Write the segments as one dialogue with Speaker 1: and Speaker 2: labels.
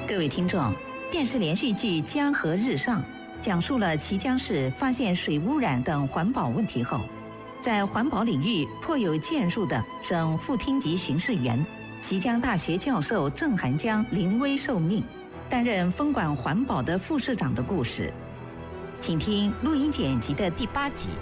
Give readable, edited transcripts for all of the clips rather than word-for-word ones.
Speaker 1: 各位听众，电视连续剧《江河日上》讲述了綦江市发现水污染等环保问题后，在环保领域颇有建树的省副厅级巡视员、綦江大学教授郑涵江临危受命，担任分管环保的副市长的故事。请听录音剪辑的第8集。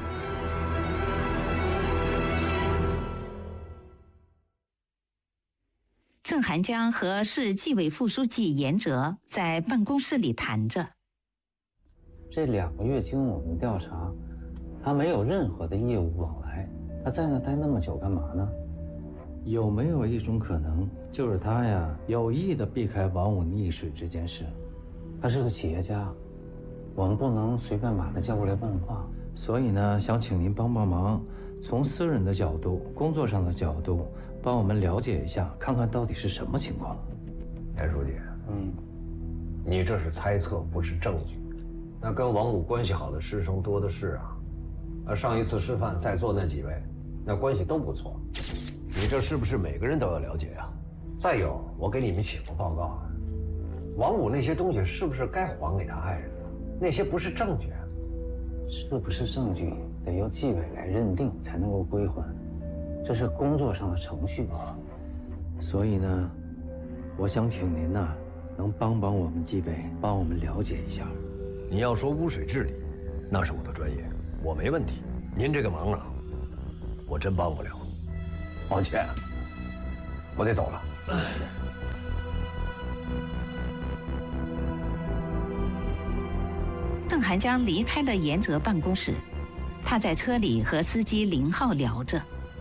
Speaker 1: 郑涵江和市纪委副书记严哲在办公室里谈着。
Speaker 2: 这2个月经我们调查，他没有任何的业务往来，他在那待那么久干嘛呢？
Speaker 3: 有没有一种可能，就是他呀有意的避开王五溺水这件事？
Speaker 2: 他是个企业家，我们不能随便把他叫过来问话。
Speaker 3: 所以呢，想请您帮帮忙，从私人的角度、工作上的角度，帮我们了解一下，看看到底是什么情况。
Speaker 4: 严书记，你这是猜测，不是证据。那跟王五关系好的师生多的是啊，上一次吃饭在座那几位，那关系都不错。你这是不是每个人都要了解呀？再有，我给你们写过报告，王五那些东西是不是该还给他爱人了？那些不是证据。
Speaker 2: 是不是证据得由纪委来认定才能够归还，这是工作上的程序。
Speaker 3: 所以呢，我想请您呢，能帮帮我们纪委，帮我们了解一下。
Speaker 4: 你要说污水治理，那是我的专业，我没问题。您这个忙啊，我真帮不了。抱歉，我得走了。
Speaker 1: 郑涵江离开了严哲办公室，他在车里和司机林浩聊着。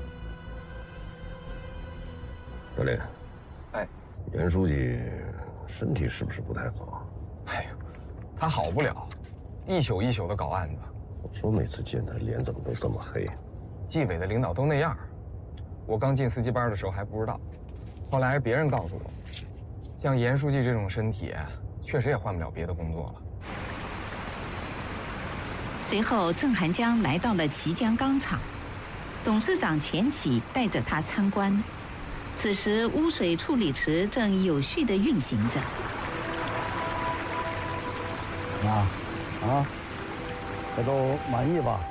Speaker 4: 德林，
Speaker 5: 哎，
Speaker 4: 严书记身体是不是不太好？
Speaker 5: 哎呀，他好不了，一宿一宿的搞案子。
Speaker 4: 我说每次见他脸怎么都这么黑？
Speaker 5: 纪委的领导都那样，我刚进司机班的时候还不知道，后来别人告诉我，像严书记这种身体，确实也换不了别的工作了。
Speaker 1: 随后，郑涵江来到了綦江钢厂，董事长钱启带着他参观。此时，污水处理池正有序地运行着。
Speaker 6: 这都满意吧？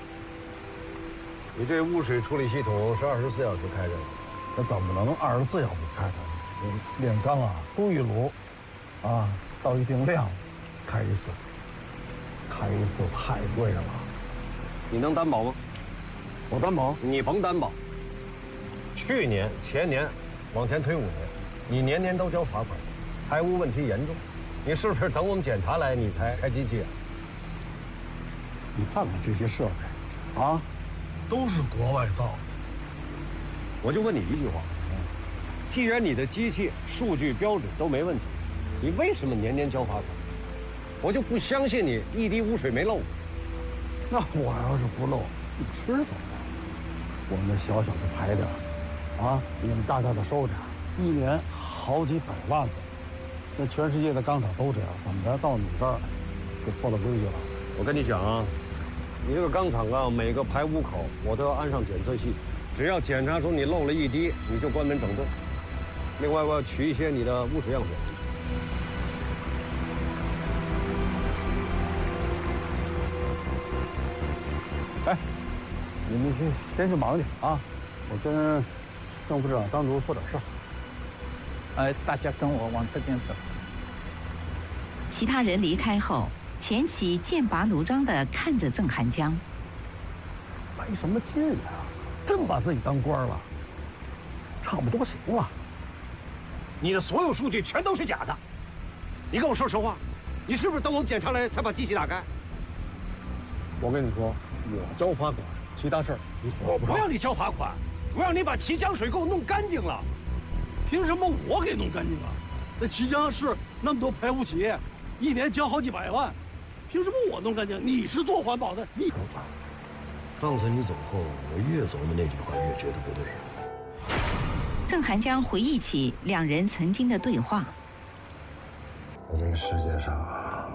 Speaker 4: 你这污水处理系统是24小时开着的？
Speaker 6: 那怎么能24小时开着？炼钢啊，出一炉，到一定量，开一次。开一次太贵了。
Speaker 4: 你能担保吗？
Speaker 6: 我担保。
Speaker 4: 你甭担保。去年、前年，往前推5年，你年年都交罚款，排污问题严重。你是不是等我们检查来你才开机器啊？
Speaker 6: 你看看这些设备，都是国外造的。
Speaker 4: 我就问你一句话，既然你的机器数据标准都没问题，你为什么年年交罚款？我就不相信你一滴污水没漏。
Speaker 6: 那我要是不漏，你知道吗？我们小小的排点，你们大大的收点，一年好几百万呢。那全世界的钢厂都这样，怎么着到你这儿就破了规矩了？
Speaker 4: 我跟你讲啊，你这个钢厂啊，每个排污口我都要安上检测器，只要检查出你漏了一滴，你就关门整顿。另外，我要取一些你的污水样本。
Speaker 6: 你们先去忙去啊！我跟郑副市长单独说点事。
Speaker 7: 大家跟我往这边走。
Speaker 1: 其他人离开后，钱启剑拔弩张地看着郑涵江。
Speaker 6: 没什么劲啊，真把自己当官了，差不多行了。
Speaker 4: 你的所有数据全都是假的，你跟我说实话，你是不是等我们检查来才把机器打开？
Speaker 6: 我跟你说，我交罚款，其他事儿你管不着。
Speaker 4: 我不要你交罚款，我让你把綦江水给我弄干净了。
Speaker 6: 凭什么我给弄干净啊？那綦江市那么多排污企业，一年交好几百万，凭什么我弄干净？你是做环保的，你。
Speaker 4: 上次你走后，我越琢磨那句话越觉得不对。
Speaker 1: 郑涵江回忆起2人曾经的对话。
Speaker 6: 在这个世界上，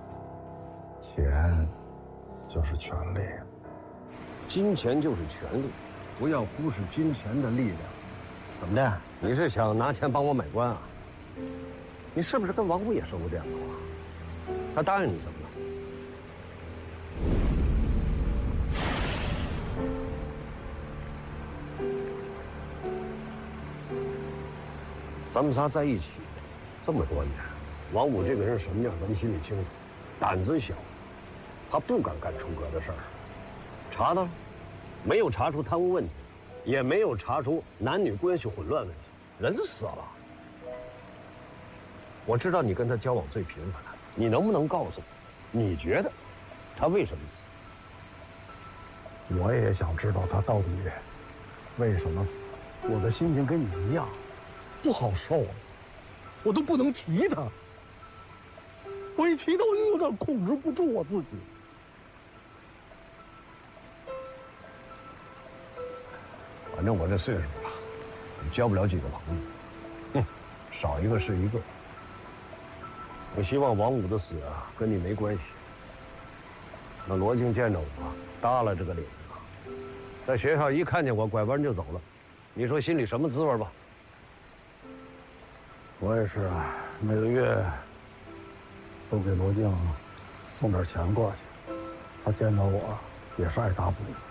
Speaker 6: 钱就是权力，
Speaker 4: 金钱就是权力，不要忽视金钱的力量。怎么的？你是想拿钱帮我买官啊？ 你是不是跟王武也收过电话？他答应你什么了？咱们仨在一起这么多年，王武这个人什么样，咱们心里清楚，胆子小，他不敢干出格的事儿。查到了，没有查出贪污问题，也没有查出男女关系混乱问题，人死了。我知道你跟他交往最频繁，你能不能告诉我，你觉得他为什么死？
Speaker 6: 我也想知道他到底为什么死。我的心情跟你一样，不好受，我都不能提他。我一提到就有点控制不住我自己。反正我这岁数了，交不了几个朋友，少一个是一个。
Speaker 4: 我希望王武的死啊跟你没关系。那罗静见着我，耷拉着个脸啊，在学校一看见我，拐弯就走了，你说心里什么滋味吧？
Speaker 6: 我也是啊，每个月都给罗静送点钱过去，他见到我也是爱答不理。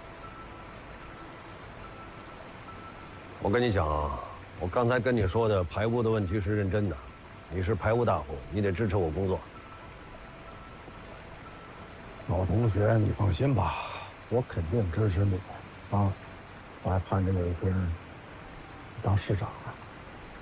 Speaker 4: 我跟你讲啊，我刚才跟你说的排污的问题是认真的，你是排污大户，你得支持我工作。
Speaker 6: 老同学，你放心吧，我肯定支持你啊！我还盼着有一天当市长呢。